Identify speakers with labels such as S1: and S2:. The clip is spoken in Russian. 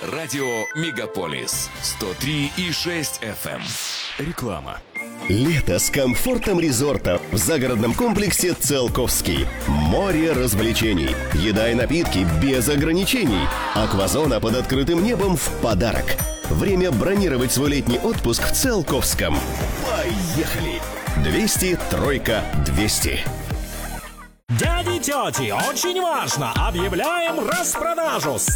S1: Радио Мегаполис 103,6 FM. Реклама.
S2: Лето с комфортом резорта в загородном комплексе «Циолковский». Море развлечений, еда и напитки без ограничений. Аквазона под открытым небом в подарок. Время бронировать свой летний отпуск в Циолковском. Поехали! 200 тройка 200.
S3: Дяди, тети, очень важно! Объявляем распродажу!